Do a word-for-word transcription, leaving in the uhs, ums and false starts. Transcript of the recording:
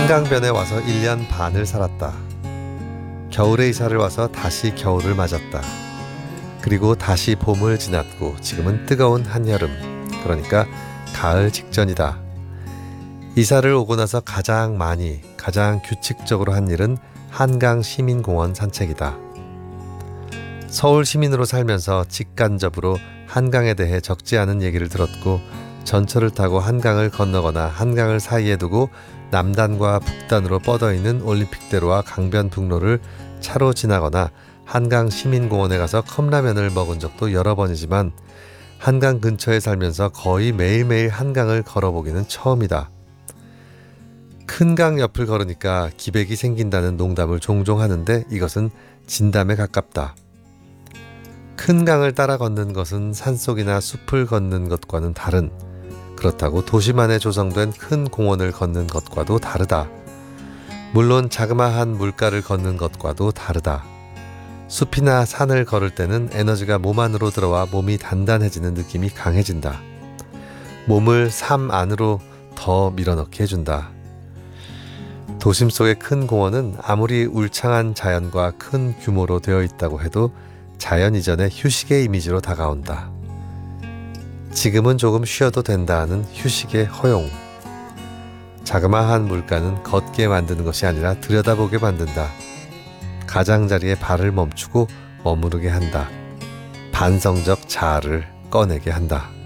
한강변에 와서 일 년 반을 살았다. 겨울에 이사를 와서 다시 겨울을 맞았다. 그리고 다시 봄을 지났고 지금은 뜨거운 한여름, 그러니까 가을 직전이다. 이사를 오고 나서 가장 많이, 가장 규칙적으로 한 일은 한강 시민공원 산책이다. 서울 시민으로 살면서 직간접으로 한강에 대해 적지 않은 얘기를 들었고, 전철을 타고 한강을 건너거나 한강을 사이에 두고 남단과 북단으로 뻗어있는 올림픽대로와 강변북로를 차로 지나거나 한강 시민공원에 가서 컵라면을 먹은 적도 여러 번이지만, 한강 근처에 살면서 거의 매일매일 한강을 걸어보기는 처음이다. 큰 강 옆을 걸으니까 기백이 생긴다는 농담을 종종 하는데 이것은 진담에 가깝다. 큰 강을 따라 걷는 것은 산속이나 숲을 걷는 것과는 다른, 그렇다고 도시만에 조성된 큰 공원을 걷는 것과도 다르다. 물론 자그마한 물가를 걷는 것과도 다르다. 숲이나 산을 걸을 때는 에너지가 몸 안으로 들어와 몸이 단단해지는 느낌이 강해진다. 몸을 삶 안으로 더 밀어넣게 해준다. 도심 속의 큰 공원은 아무리 울창한 자연과 큰 규모로 되어 있다고 해도 자연 이전의 휴식의 이미지로 다가온다. 지금은 조금 쉬어도 된다는 휴식의 허용. 자그마한 물가는 걷게 만드는 것이 아니라 들여다보게 만든다. 가장자리에 발을 멈추고 머무르게 한다. 반성적 자아를 꺼내게 한다.